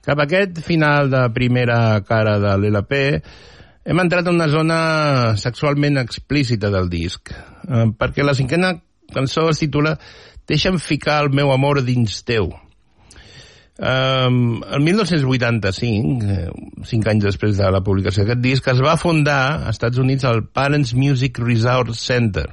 Cap a aquest final de primera cara de l'LP hem entrat en una zona sexualment explícita del disc, perquè la cinquena cançó es titula Deixa'm ficar el meu amor dins teu. El 1985, 5 anys després de la publicació d'aquest disc, es va fundar als Estats Units el Parents Music Resource Center,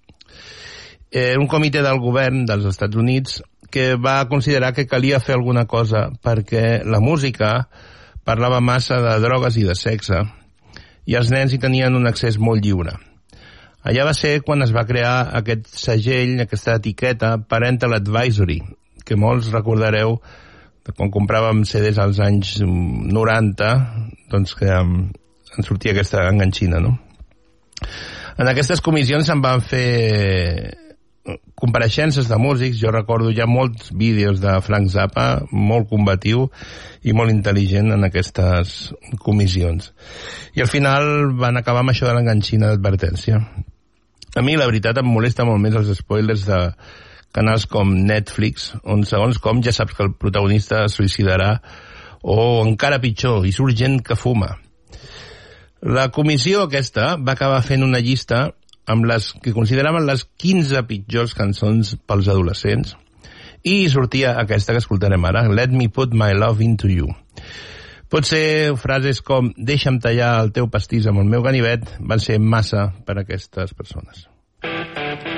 un comitè del govern dels Estats Units que va considerar que calia fer alguna cosa perquè la música parlava massa de drogues i de sexe i els nens hi tenien un accés molt lliure. Allà va ser quan es va crear aquest segell, aquesta etiqueta Parental Advisory, que molts recordareu quan compràvem CDs als anys 90, doncs que en sortia aquesta enganxina, no? En aquestes comissions se'n van fer compareixences de músics. Jo recordo ja molts vídeos de Frank Zappa, molt combatiu i molt intel·ligent en aquestes comissions. I al final van acabar amb això de l'enganxina d'advertència. A mi, la veritat, em molesta molt més els spoilers de canals com Netflix, on segons com ja saps que el protagonista es suïcidarà, o encara pitjor, hi surt gent que fuma. La comissió aquesta va acabar fent una llista amb les que consideraven les 15 pitjors cançons pels adolescents, i sortia aquesta que escoltarem ara, Let me put my love into you. Potser frases com deixa'm tallar el teu pastís amb el meu ganivet van ser massa per a aquestes persones.